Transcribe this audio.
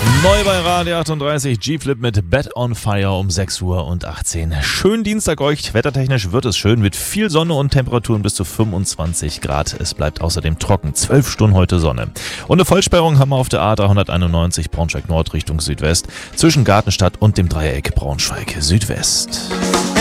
Neu bei Radio 38, G-Flip mit Bed on Fire um 6:18 Uhr. Schönen Dienstag euch. Wettertechnisch wird es schön mit viel Sonne und Temperaturen bis zu 25 Grad. Es bleibt außerdem trocken. 12 Stunden heute Sonne. Und eine Vollsperrung haben wir auf der A391 Braunschweig Nord Richtung Südwest zwischen Gartenstadt und dem Dreieck Braunschweig Südwest.